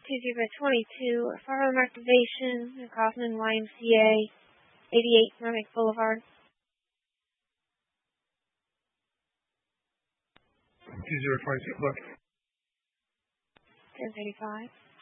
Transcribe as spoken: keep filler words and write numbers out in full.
two zero twenty-two, firearm activation, Kaufman Y M C A, eighty-eight Merrimack Boulevard. two zero twenty-two, look. ten thirty-five.